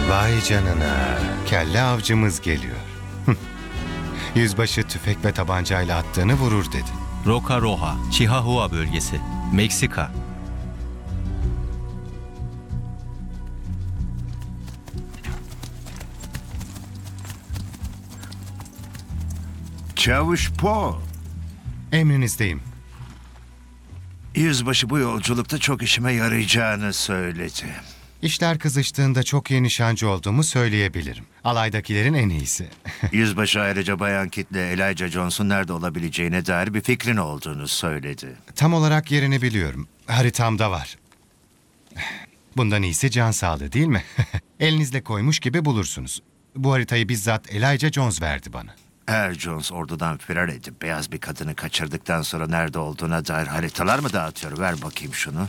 Vay canına, kelle avcımız geliyor. Yüzbaşı tüfek ve tabancayla attığını vurur dedi. Roca Roja, Chihuahua bölgesi, Meksika. Çavuş Po. Emrinizdeyim. Yüzbaşı bu yolculukta çok işime yarayacağını söyledi. İşler kızıştığında çok iyi nişancı olduğumu söyleyebilirim. Alaydakilerin en iyisi. Yüzbaşı ayrıca Bayan Kitt'le Elijah Jones'un nerede olabileceğine dair bir fikrin olduğunu söyledi. Tam olarak yerini biliyorum. Haritamda var. Bundan iyisi can sağlığı değil mi? Elinizle koymuş gibi bulursunuz. Bu haritayı bizzat Elijah Jones verdi bana. Eğer Jones ordudan firar edip beyaz bir kadını kaçırdıktan sonra nerede olduğuna dair haritalar mı dağıtıyor? Ver bakayım şunu.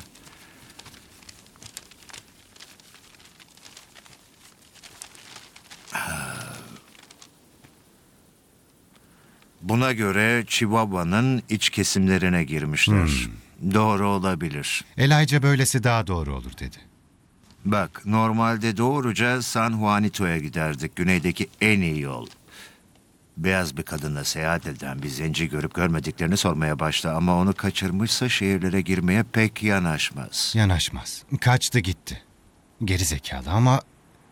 Buna göre Chihuahua'nın iç kesimlerine girmişler. Doğru olabilir. Elijah böylesi daha doğru olur dedi. Bak, normalde doğruca San Juanito'ya giderdik. Güneydeki en iyi yol. Beyaz bir kadınla seyahat eden bir zenci görüp görmediklerini sormaya başla ama onu kaçırmışsa şehirlere girmeye pek yanaşmaz. Yanaşmaz. Kaçtı gitti. Geri zekalı ama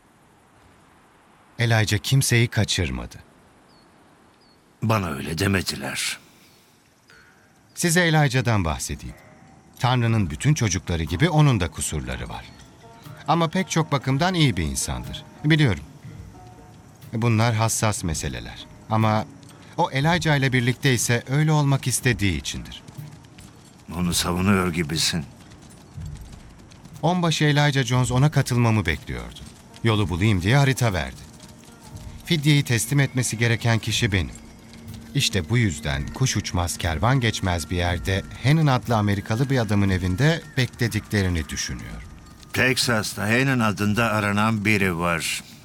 Elijah kimseyi kaçırmadı. Bana öyle demediler. Size Elijah'dan bahsedeyim. Tanrı'nın bütün çocukları gibi onun da kusurları var. Ama pek çok bakımdan iyi bir insandır. Biliyorum. Bunlar hassas meseleler. Ama o Elijah ile birlikte ise öyle olmak istediği içindir. Onu savunuyor gibisin. Onbaşı Elijah Jones ona katılmamı bekliyordu. Yolu bulayım diye harita verdi. Fidyeyi teslim etmesi gereken kişi benim. İşte bu yüzden kuş uçmaz kervan geçmez bir yerde Hannon adlı Amerikalı bir adamın evinde beklediklerini düşünüyor. Texas'ta Hannon adında aranan biri var.